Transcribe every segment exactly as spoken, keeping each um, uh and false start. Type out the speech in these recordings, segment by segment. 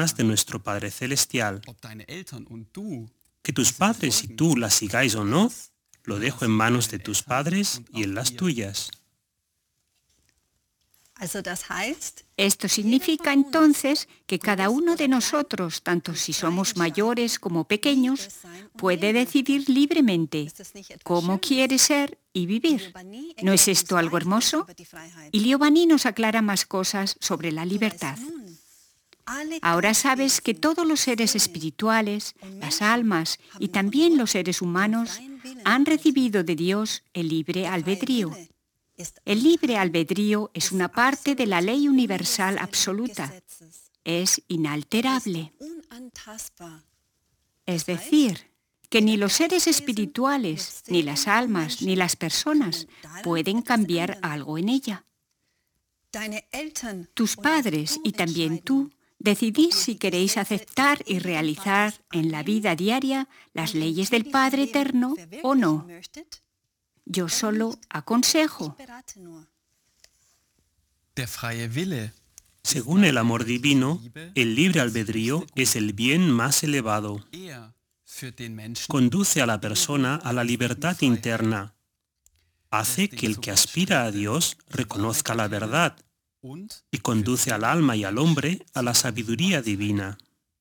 normas de nuestro Padre Celestial. Que tus padres y tú las sigáis o no, lo dejo en manos de tus padres y en las tuyas. Esto significa entonces que cada uno de nosotros, tanto si somos mayores como pequeños, puede decidir libremente cómo quiere ser y vivir. ¿No es esto algo hermoso? Y Liobani nos aclara más cosas sobre la libertad. Ahora sabes que todos los seres espirituales, las almas y también los seres humanos han recibido de Dios el libre albedrío. El libre albedrío es una parte de la ley universal absoluta. Es inalterable. Es decir, que ni los seres espirituales, ni las almas, ni las personas pueden cambiar algo en ella. Tus padres y también tú decidís si queréis aceptar y realizar en la vida diaria las leyes del Padre Eterno o no. Yo solo aconsejo. Según el amor divino, el libre albedrío es el bien más elevado. Conduce a la persona a la libertad interna. Hace que el que aspira a Dios reconozca la verdad y conduce al alma y al hombre a la sabiduría divina.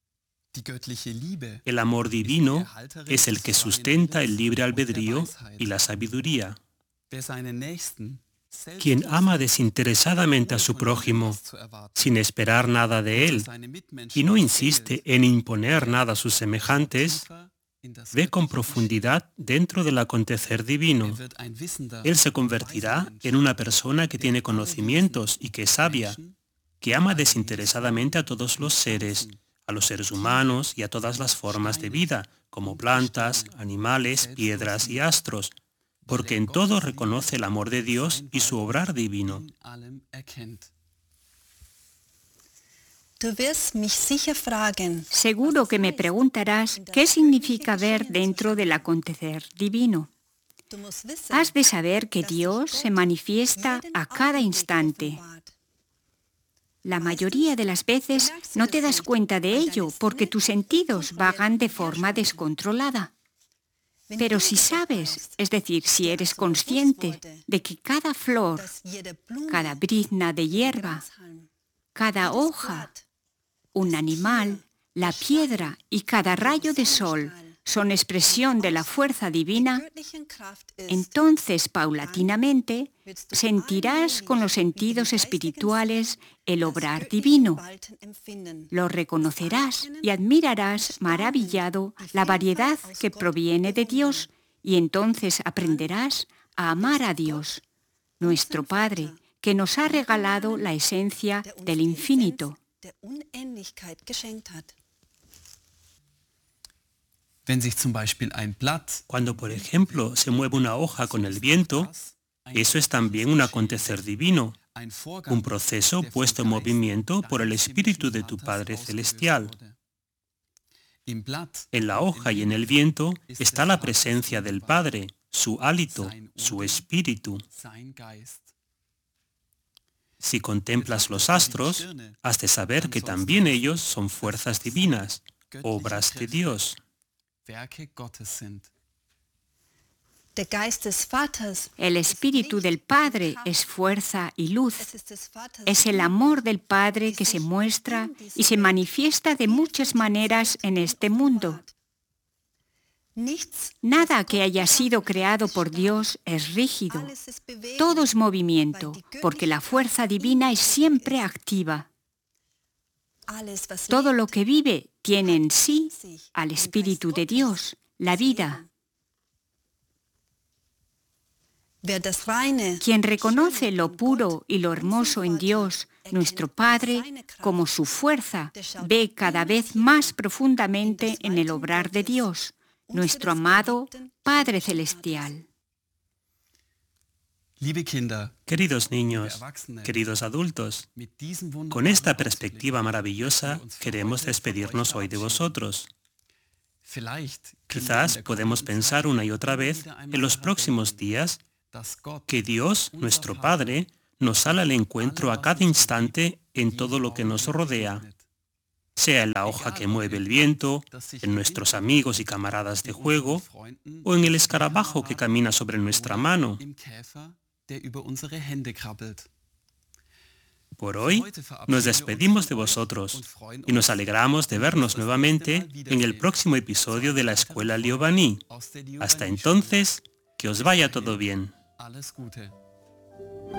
El amor divino es el que sustenta el libre albedrío y la sabiduría. Quien ama desinteresadamente a su prójimo, sin esperar nada de él, y no insiste en imponer nada a sus semejantes, ve con profundidad dentro del acontecer divino. Él se convertirá en una persona que tiene conocimientos y que es sabia, que ama desinteresadamente a todos los seres, a los seres humanos y a todas las formas de vida, como plantas, animales, piedras y astros, porque en todo reconoce el amor de Dios y su obrar divino. Seguro que me preguntarás qué significa ver dentro del acontecer divino. Has de saber que Dios se manifiesta a cada instante. La mayoría de las veces no te das cuenta de ello porque tus sentidos vagan de forma descontrolada. Pero si sabes, es decir, si eres consciente de que cada flor, cada brizna de hierba, cada hoja, un animal, la piedra y cada rayo de sol son expresión de la fuerza divina, entonces paulatinamente sentirás con los sentidos espirituales el obrar divino. Lo reconocerás y admirarás maravillado la variedad que proviene de Dios y entonces aprenderás a amar a Dios, nuestro Padre, que nos ha regalado la esencia del infinito. Cuando, por ejemplo, se mueve una hoja con el viento, eso es también un acontecer divino, un proceso puesto en movimiento por el Espíritu de tu Padre Celestial. En la hoja y en el viento está la presencia del Padre, su hálito, su Espíritu. Si contemplas los astros, has de saber que también ellos son fuerzas divinas, obras de Dios. El Espíritu del Padre es fuerza y luz. Es el amor del Padre que se muestra y se manifiesta de muchas maneras en este mundo. Nada que haya sido creado por Dios es rígido. Todo es movimiento, porque la fuerza divina es siempre activa. Todo lo que vive tiene en sí al Espíritu de Dios, la vida. Quien reconoce lo puro y lo hermoso en Dios, nuestro Padre, como su fuerza, ve cada vez más profundamente en el obrar de Dios, nuestro amado Padre Celestial. Queridos niños, queridos adultos, con esta perspectiva maravillosa queremos despedirnos hoy de vosotros. Quizás podemos pensar una y otra vez en los próximos días que Dios, nuestro Padre, nos sale al encuentro a cada instante en todo lo que nos rodea. sea en la hoja que mueve el viento, en nuestros amigos y camaradas de juego, o en el escarabajo que camina sobre nuestra mano. Por hoy nos despedimos de vosotros y nos alegramos de vernos nuevamente en el próximo episodio de la Escuela Liobani. Hasta entonces, que os vaya todo bien. Alles Gute.